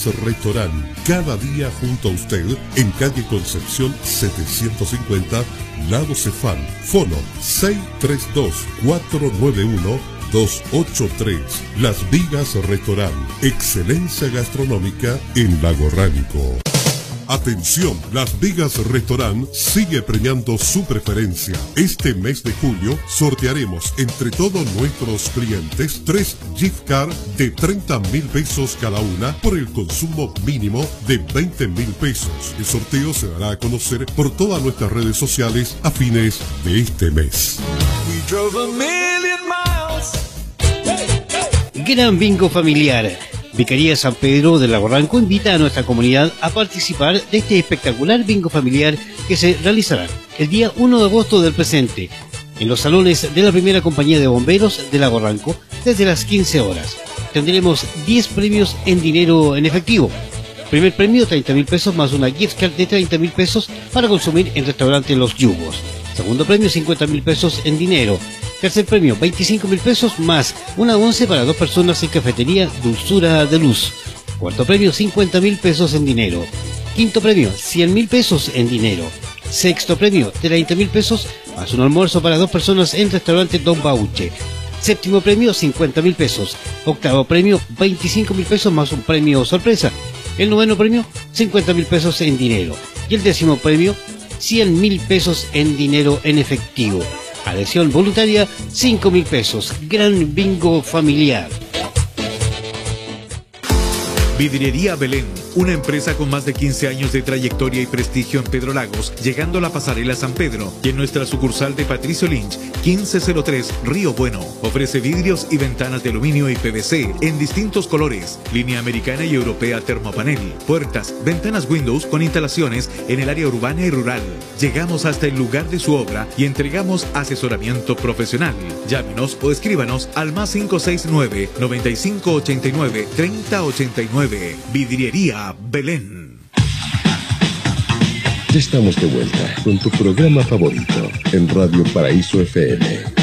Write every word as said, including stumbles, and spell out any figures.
Restaurant, cada día junto a usted en calle Concepción setecientos cincuenta, Lado Cefán. Fono seis tres dos, cuatro nueve uno, dos ocho tres. Las Vigas Restaurant, excelencia gastronómica en Lago Ranco. Atención, Las Vigas Restaurant sigue premiando su preferencia. Este mes de julio sortearemos entre todos nuestros clientes tres gift cards de treinta mil pesos cada una por el consumo mínimo de veinte mil pesos. El sorteo se dará a conocer por todas nuestras redes sociales a fines de este mes. Gran bingo familiar. Vicaría San Pedro de Lago Ranco invita a nuestra comunidad a participar de este espectacular bingo familiar que se realizará el día uno de agosto del presente en los salones de la primera compañía de bomberos de Lago Ranco desde las quince horas. Tendremos diez premios en dinero en efectivo. Primer premio treinta mil pesos más una gift card de treinta mil pesos para consumir en restaurante Los Yugos. Segundo premio cincuenta mil pesos en dinero. Tercer premio veinticinco mil pesos más una once para dos personas en cafetería Dulzura de Luz. Cuarto premio cincuenta mil pesos en dinero. Quinto premio cien mil pesos en dinero. Sexto premio treinta mil pesos más un almuerzo para dos personas en restaurante Don Bauche. Séptimo premio cincuenta mil pesos. Octavo premio veinticinco mil pesos más un premio sorpresa. El noveno premio cincuenta mil pesos en dinero. Y el décimo premio cien mil pesos en dinero en efectivo. Adhesión voluntaria, cinco mil pesos. Gran bingo familiar. Vidriería Belén, una empresa con más de quince años de trayectoria y prestigio en Pedro Lagos, llegando a la pasarela San Pedro, y en nuestra sucursal de Patricio Lynch, quince cero tres, Río Bueno. Ofrece vidrios y ventanas de aluminio y P V C en distintos colores, línea americana y europea termopanel, puertas, ventanas Windows con instalaciones en el área urbana y rural. Llegamos hasta el lugar de su obra y entregamos asesoramiento profesional. Llámenos o escríbanos al más cinco seis nueve, noventa y cinco ochenta y nueve, treinta ochenta y nueve. Vidriería Belén. Ya estamos de vuelta con tu programa favorito en Radio Paraíso F M.